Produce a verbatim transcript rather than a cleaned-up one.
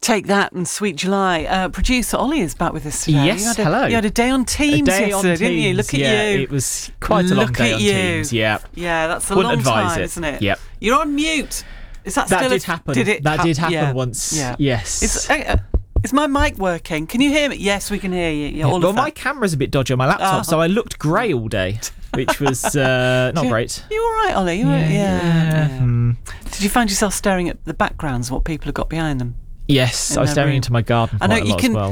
Take that and Sweet July. Uh, producer Ollie is back with us today. Yes, you had a, hello. You had a day on Teams a day yesterday, on didn't Teams, you? Look at yeah, you. It was quite a long Look day at on you. Teams, yeah. Yeah, that's a Wouldn't long advise time, it. isn't it? Yep. You're on mute. Is that, That still did a, happen. Did it that ha- did happen yeah. once. Yeah. Yes. Is, uh, is my mic working? Can you hear me? Yes, we can hear you. Yeah, all well, of that. my camera's a bit dodgy on my laptop, Oh. so I looked grey all day, which was uh, not you, great. You all right, Ollie? You all right? Yeah, Yeah. yeah. yeah. Mm. Did you find yourself staring at the backgrounds, what people have got behind them? Yes, In I was their staring room. into my garden I know quite a you lot can. as well.